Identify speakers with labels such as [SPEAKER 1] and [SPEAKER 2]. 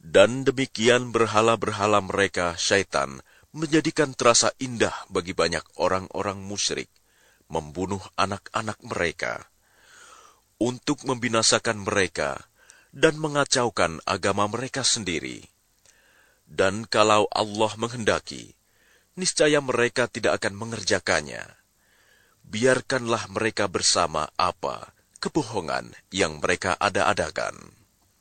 [SPEAKER 1] Dan demikian berhala-berhala mereka, syaitan, menjadikan terasa indah bagi banyak orang-orang musyrik, membunuh anak-anak mereka, untuk membinasakan mereka dan mengacaukan agama mereka sendiri. Dan kalau Allah menghendaki, niscaya mereka tidak akan mengerjakannya. Biarkanlah mereka bersama apa kebohongan yang mereka ada-adakan.